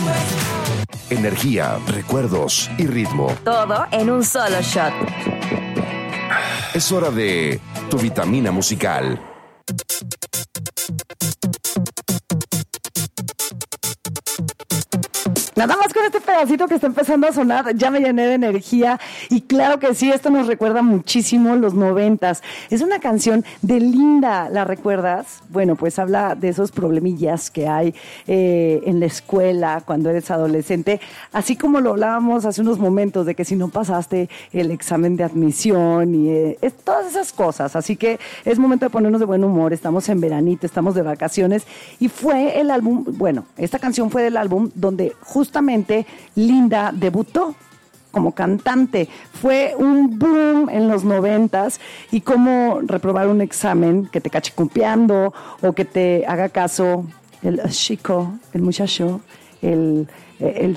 Energía, recuerdos y ritmo. Todo en un solo shot. Es hora de tu vitamina musical. Nada más con este pedacito que está empezando a sonar, ya me llené de energía. Y claro que sí, esto nos recuerda muchísimo los 90s. Es una canción de Linda, ¿la recuerdas? Bueno, pues habla de esos problemillas que hay en la escuela cuando eres adolescente. Así como lo hablábamos hace unos momentos de que si no pasaste el examen de admisión y todas esas cosas. Así que es momento de ponernos de buen humor. Estamos en veranito, estamos de vacaciones. Y fue el álbum, bueno, esta canción fue del álbum donde justamente Linda debutó como cantante. Fue un boom en los 90s y cómo reprobar un examen que te cache cumpeando o que te haga caso el chico, el muchacho, el